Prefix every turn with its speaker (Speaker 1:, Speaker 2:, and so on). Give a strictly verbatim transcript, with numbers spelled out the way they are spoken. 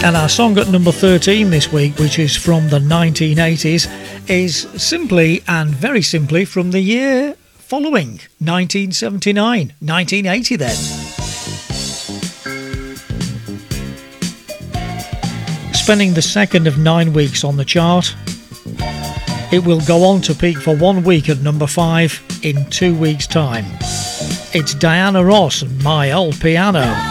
Speaker 1: And our song at number thirteen this week, which is from the nineteen eighties, is simply and very simply from the year following, nineteen seventy-nine, nineteen eighty then. Spending the second of nine weeks on the chart, it will go on to peak for one week at number five in two weeks' time. It's Diana Ross and My Old Piano.